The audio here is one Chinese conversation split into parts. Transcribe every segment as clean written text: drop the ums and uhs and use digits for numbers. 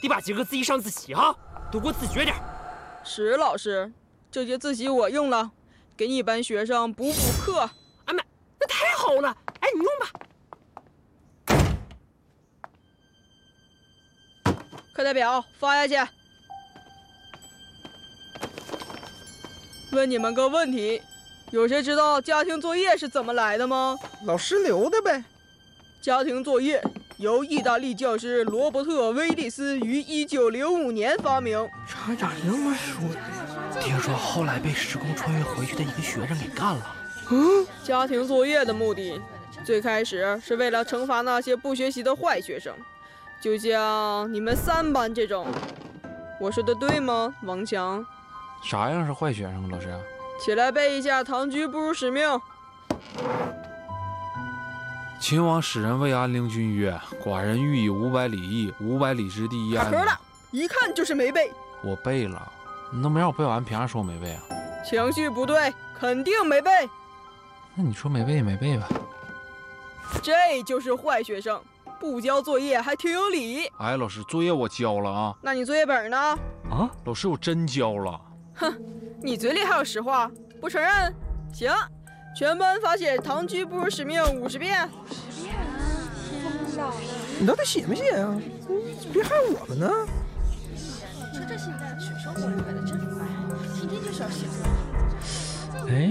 得把今个自习上自习哈，多给我自学点。 是老师，这节自习我用了，给你班学生补课。 哎妈，那太好了！哎，你用吧。 课代表发下去。问你们个问题，有谁知道家庭作业是怎么来的吗？ 老师留的呗。 家庭作业由意大利教师罗伯特·威利斯于1905年发明。 咋这么说？ 听说后来被时空穿越回去的一个学生给干了。 家庭作业的目的，最开始是为了惩罚那些不学习的坏学生，就像你们3班这种。我说的对吗，王强？ 啥样是坏学生，老师？ 起来背一下“唐居不辱使命”。 秦王使人未安陵君曰：“寡人欲以500里邑，500里之地焉。” 卡壳了，一看就是没背。 我背了，你都没让我背完，凭啥说我没背啊？ 情绪不对，肯定没背。 那你说没背也没背吧。 这就是坏学生，不交作业还挺有理。 哎，老师，作业我交了啊。 那你作业本呢？ 啊，老师，我真交了。 哼，你嘴里还有实话，不承认？行，全班罚写“唐居不辱使命”50遍。 你到底写没写啊？别害我们呢。 说这现在学生活改的真快，天天就是要写作业。 哎。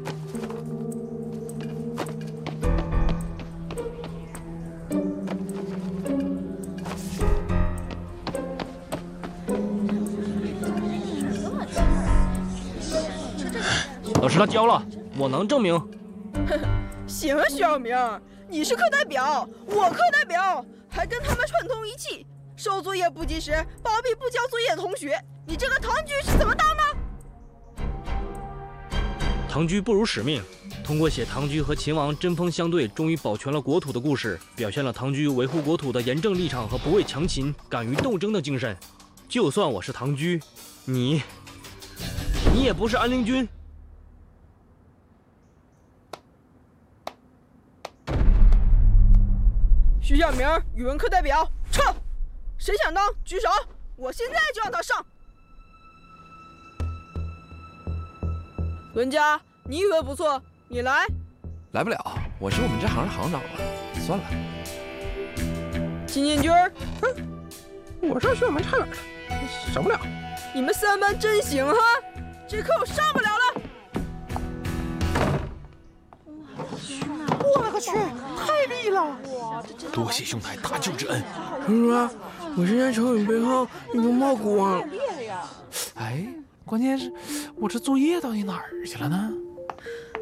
老师，他交了，我能证明。 行，小明，你是课代表，我课代表，还跟他们串通一气，收作业不及时，包庇不交作业的同学。你这个唐居是怎么当的？ 唐居不辱使命，通过写唐居和秦王针锋相对，终于保全了国土的故事，表现了唐居维护国土的严正立场和不畏强秦、敢于斗争的精神。就算我是唐居，你也不是安陵君。 徐小明，语文课代表，撤！谁想当举手，我现在就让他上。伦家，你语文不错，你来。 来不了，我是我们这行的行长了，算了。 秦建军， 我上学我们差远了，上不了。 你们3班真行哈，这课我上不了了。 我勒个去，太厉了！ 多谢兄台搭救之恩。 叔叔，我现在朝你背后已经冒光。 哎，关键是我这作业到底哪儿去了呢？